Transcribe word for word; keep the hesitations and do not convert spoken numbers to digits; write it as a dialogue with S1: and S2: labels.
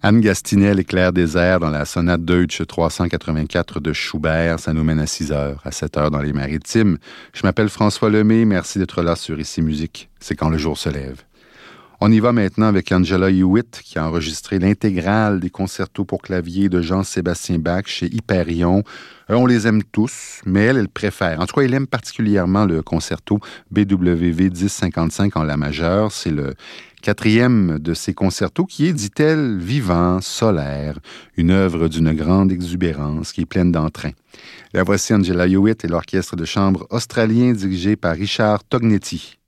S1: Anne Gastinel éclaire des airs dans la sonate Deutsch trois cent quatre-vingt-quatre de Schubert. Ça nous mène à six heures, à sept heures dans les Maritimes. Je m'appelle François Lemay. Merci d'être là sur Ici Musique. C'est quand le jour se lève. On y va maintenant avec Angela Hewitt, qui a enregistré l'intégrale des concertos pour clavier de Jean-Sébastien Bach chez Hyperion. Euh, on les aime tous, mais elle, elle préfère. En tout cas, elle aime particulièrement le concerto B W V dix cinquante-cinq en la majeure. C'est le quatrième de ces concertos qui est, dit-elle, vivant, solaire, une œuvre d'une grande exubérance qui est pleine d'entrain. La voici Angela Hewitt et l'orchestre de chambre australien dirigé par Richard Tognetti.